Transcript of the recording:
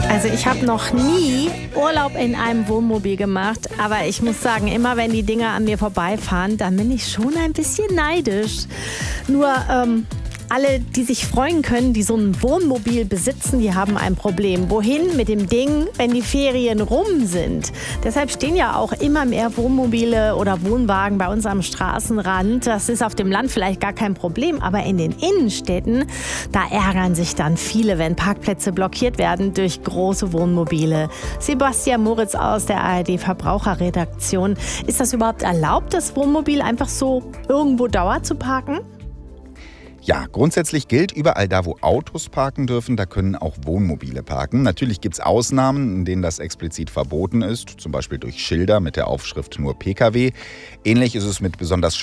Also ich habe noch nie Urlaub in einem Wohnmobil gemacht, aber ich muss sagen, immer wenn die Dinger an mir vorbeifahren, dann bin ich schon ein bisschen neidisch. Nur alle, die sich freuen können, die so ein Wohnmobil besitzen, die haben ein Problem. Wohin mit dem Ding, wenn die Ferien rum sind? Deshalb stehen ja auch immer mehr Wohnmobile oder Wohnwagen bei uns am Straßenrand. Das ist auf dem Land vielleicht gar kein Problem, aber in den Innenstädten, da ärgern sich dann viele, wenn Parkplätze blockiert werden durch große Wohnmobile. Sebastian Moritz aus der ARD Verbraucherredaktion. Ist das überhaupt erlaubt, das Wohnmobil einfach so irgendwo dauer zu parken? Ja, grundsätzlich gilt, überall da, wo Autos parken dürfen, da können auch Wohnmobile parken. Natürlich gibt es Ausnahmen, in denen das explizit verboten ist, zum Beispiel durch Schilder mit der Aufschrift nur Pkw. Ähnlich ist es mit besonders